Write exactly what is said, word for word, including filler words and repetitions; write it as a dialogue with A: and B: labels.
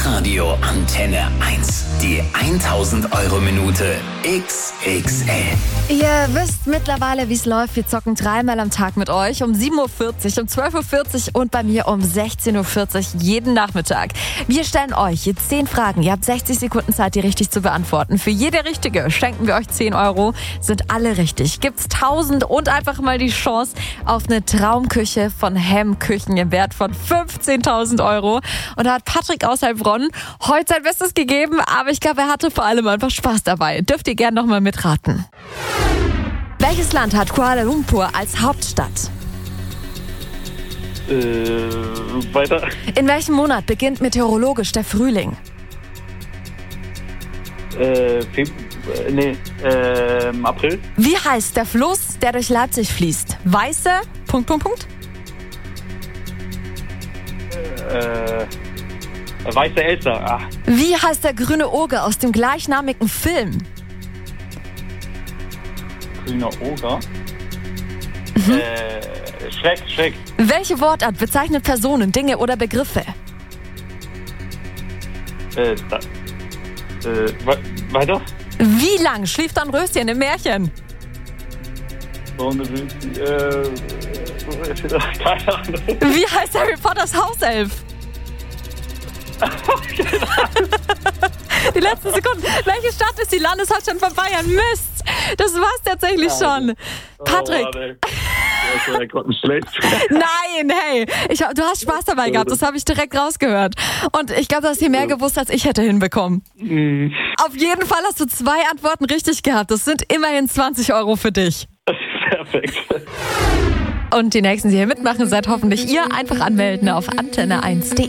A: Hitradio Antenne eins. Die tausend Euro Minute X X L.
B: Ihr wisst mittlerweile, wie es läuft. Wir zocken dreimal am Tag mit euch. Um sieben Uhr vierzig, um zwölf Uhr vierzig und bei mir um sechzehn Uhr vierzig jeden Nachmittag. Wir stellen euch jetzt zehn Fragen. Ihr habt sechzig Sekunden Zeit, die richtig zu beantworten. Für jede richtige schenken wir euch zehn Euro. Sind alle richtig. Gibt's tausend und einfach mal die Chance auf eine Traumküche von Hem Küchen im Wert von fünfzehntausend Euro. Und da hat Patrick aus Heilbronn heute sein Bestes gegeben, aber ich glaube, er hatte vor allem einfach Spaß dabei. Dürft ihr gerne nochmal mitraten. Welches Land hat Kuala Lumpur als Hauptstadt?
C: Äh, weiter.
B: In welchem Monat beginnt meteorologisch der Frühling?
C: Äh, Feb äh, nee, äh, April.
B: Wie heißt der Fluss, der durch Leipzig fließt? Weiße, Punkt, Punkt, Punkt.
C: Äh, Weiße Elster. Ach.
B: Wie heißt der grüne Oger aus dem gleichnamigen Film?
C: Grüner Oger. Mhm. Äh, Schreck, Schreck.
B: Welche Wortart bezeichnet Personen, Dinge oder Begriffe?
C: Äh, da, äh, we weiter?
B: Wie lang schlief Dornröschen im Märchen?
C: Dornröschen, äh, keine Ahnung.
B: Wie heißt Harry Potters Hauself? Die letzten Sekunden. Welche Stadt ist die Landeshauptstadt von Bayern? Mist! Das war's tatsächlich schon. Patrick.
C: Oh, der Gott, nicht schlecht.
B: Nein, hey, ich, du hast Spaß dabei gehabt, das habe ich direkt rausgehört. Und ich glaube, du hast hier mehr gewusst, als ich hätte hinbekommen.
C: Mhm.
B: Auf jeden Fall hast du zwei Antworten richtig gehabt. Das sind immerhin zwanzig Euro für dich.
C: Perfekt.
B: Und die nächsten, die hier mitmachen, seid hoffentlich ihr. Einfach anmelden auf antenne eins punkt de.